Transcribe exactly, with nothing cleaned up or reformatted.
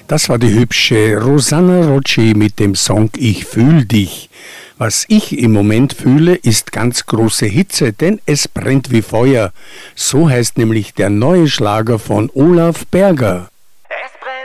Das war die hübsche Rosanna Rocci mit dem Song Ich fühl dich. Was ich im Moment fühle, ist ganz große Hitze, denn es brennt wie Feuer. So heißt nämlich der neue Schlager von Olaf Berger.